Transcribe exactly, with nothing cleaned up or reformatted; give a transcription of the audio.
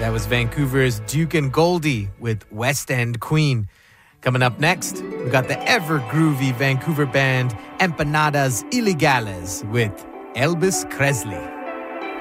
That was Vancouver's Duke and Goldie with West End Queen. Coming up next, we got the ever groovy Vancouver band Empanadas Ilegales with Elvis Presley.